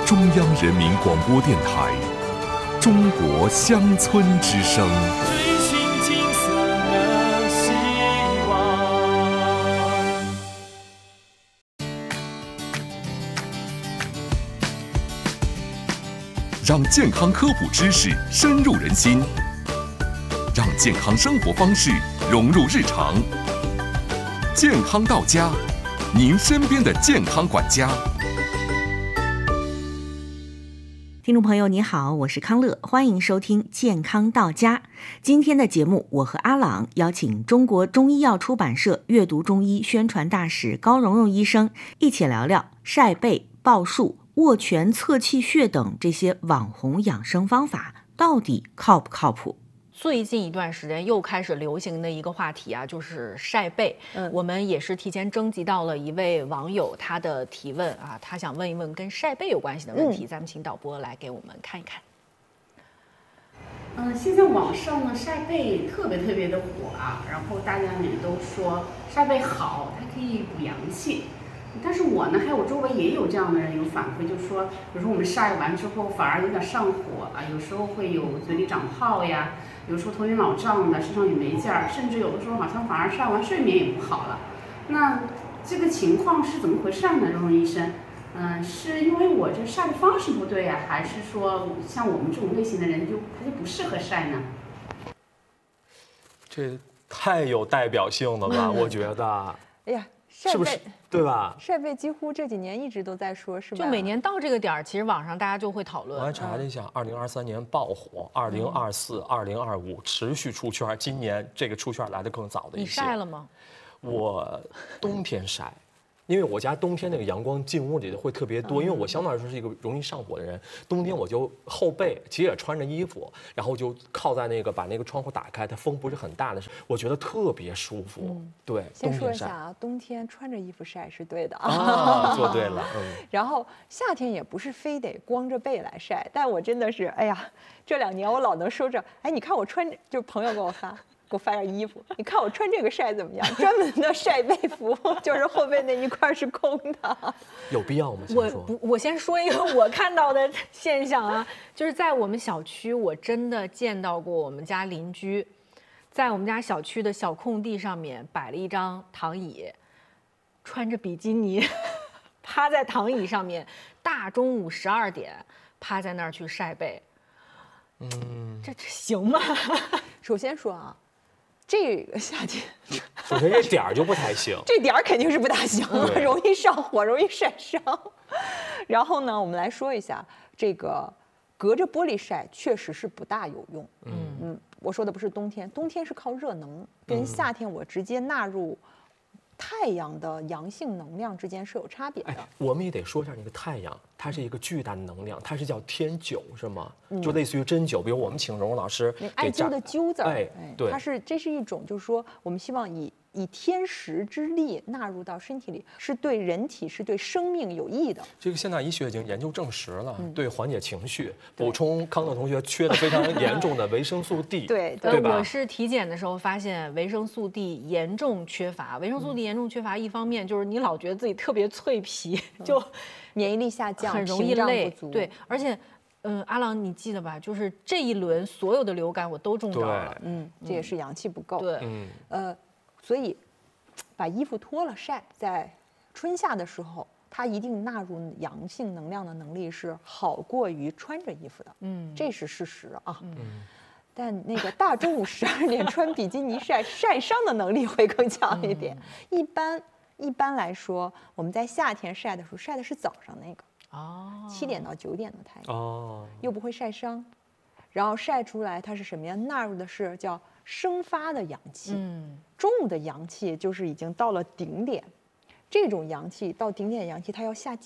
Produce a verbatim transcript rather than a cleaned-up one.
中央人民广播电台《中国乡村之声》。 追寻金色的希望。 让健康科普知识深入人心，让健康生活方式融入日常。健康到家，您身边的健康管家。 听众朋友你好，我是康乐，欢迎收听健康到家。今天的节目，我和阿朗邀请中国中医药出版社阅读中医宣传大使高蓉蓉医生，一起聊聊晒背、抱树、握拳、测气血等这些网红养生方法到底靠不靠谱。 最近一段时间又开始流行的一个话题啊，就是晒背。嗯，我们也是提前征集到了一位网友他的提问啊，他想问一问跟晒背有关系的问题，嗯、咱们请导播来给我们看一看。 嗯，现在网上呢晒背特别特别的火啊，然后大家也都说晒背好，它可以补阳气。但是我呢，还有我周围也有这样的人有反馈，就是说，比如说我们晒完之后反而有点上火啊，有时候会有嘴里长泡呀。有时候头晕脑胀的，身上也没劲儿，甚至有的时候好像反而晒完睡眠也不好了。那这个情况是怎么回事呢？蓉蓉医生，嗯、呃，是因为我这晒的方式不对呀、啊，还是说像我们这种类型的人就他就不适合晒呢？ 这太有代表性了吧？我觉得。 哎呀。晒背是不是对吧？ 晒背几乎这几年一直都在说，是吧？ 就每年到这个点儿，其实网上大家就会讨论。 我还查了一下，二零二三年爆火，二零二四、二零二五持续出圈，今年这个出圈来的更早的一些。 你晒了吗？ 我冬天晒。因为我家冬天那个阳光进屋里的会特别多，因为我相对来说是一个容易上火的人，冬天我就后背其实也穿着衣服，然后就靠在那个把那个窗户打开，它风不是很大的时候，我觉得特别舒服。嗯、对， 先说一下啊，冬天穿着衣服晒是对的啊，做对了。嗯。 然后夏天也不是非得光着背来晒，但我真的是，哎呀，这两年我老能收着，哎，你看我穿，就朋友给我发。给我发点衣服，你看我穿这个晒怎么样？专门的晒背服，就是后背那一块是空的。 有必要吗？ 我不，我先说一个我看到的现象啊，就是在我们小区，我真的见到过我们家邻居，在我们家小区的小空地上面摆了一张躺椅，穿着比基尼，趴在躺椅上面，大中午十二点趴在那儿去晒背。嗯，这这行吗？ 首先说啊。这个夏天， 首先这点儿就不太行， 这点儿肯定是不大行，容易上火，容易晒伤。然后呢，我们来说一下这个隔着玻璃晒确实是不大有用。嗯嗯，我说的不是冬天，冬天是靠热能，跟夏天我直接纳入太阳的阳性能量之间是有差别的。 哎，我们也得说一下那个太阳，它是一个巨大的能量，它是叫天灸，是吗？嗯、就类似于针灸，比如我们请蓉蓉老师那艾灸的灸字， 哎，对， 它是这是一种，就是说我们希望以以天时之力纳入到身体里，是对人体是对生命有益的。 这个现代医学已经研究证实了，嗯、对缓解情绪，补充康乐同学缺的非常严重的维生素 D， 对对吧？ 我是体检的时候发现维生素 D 严重缺乏，维生素 D 严重缺乏，一方面就是你老觉得自己特别脆皮，嗯、就免疫力下降， 很容易累，对，而且。嗯，阿郎，你记得吧？就是这一轮所有的流感我都中招了。 嗯，这也是阳气不够。 对， 嗯， 呃，所以把衣服脱了晒，在春夏的时候，它一定纳入阳性能量的能力是好过于穿着衣服的。嗯，这是事实啊。嗯，但那个大中午十二点穿比基尼晒，晒伤的能力会更强一点。嗯、一般一般来说，我们在夏天晒的时候，晒的是早上那个。哦，七点到九点的太阳，哦，又不会晒伤，然后晒出来它是什么呀？纳入的是叫生发的阳气，嗯，中午的阳气就是已经到了顶点，这种阳气到顶点阳气它要下